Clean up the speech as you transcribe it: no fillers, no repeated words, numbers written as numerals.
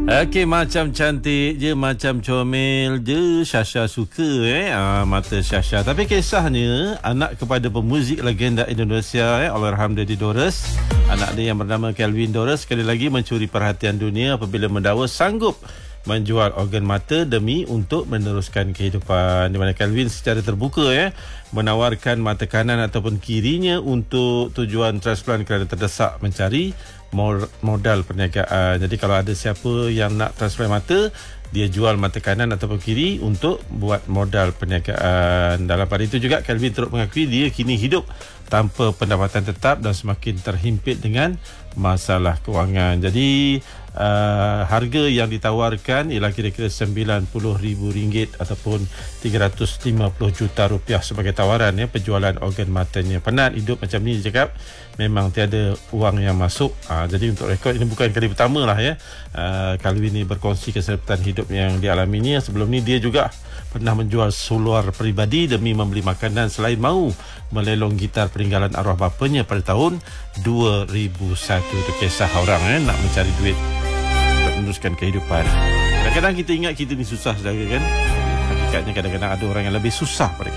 Okey, macam cantik je, macam comel je, Syasha suka mata Syasha. Tapi kisahnya, anak kepada pemuzik legenda Indonesia Allahyarham Dedy Dorres, anak dia yang bernama Kelvin Dorres sekali lagi mencuri perhatian dunia apabila mendakwa sanggup menjual organ mata demi untuk meneruskan kehidupan. Di mana Kelvin secara terbuka menawarkan mata kanan ataupun kirinya untuk tujuan transplant kerana terdesak mencari modal perniagaan. Jadi kalau ada siapa yang nak transplant mata, dia jual mata kanan ataupun kiri untuk buat modal perniagaan. Dalam pada itu juga, Kelvin turut mengakui dia kini hidup tanpa pendapatan tetap dan semakin terhimpit dengan masalah kewangan. Jadi harga yang ditawarkan ialah kira-kira RM90,000 ataupun RM350 juta sebagai tawaran penjualan organ matanya. Penat hidup macam ni, dia cakap memang tiada wang yang masuk. Jadi untuk rekod, ini bukan kali pertama lah Kelvin ni berkongsi keselamatan hidup yang dialaminya. Sebelum ni dia juga pernah menjual seluar peribadi demi membeli makanan selain mahu melelong gitar peninggalan arwah bapanya pada tahun 2001. Itu kisah orang nak mencari duit untuk meneruskan kehidupan. Kadang-kadang kita ingat kita ni susah saudara kan. Hakikatnya kadang-kadang ada orang yang lebih susah pada kita.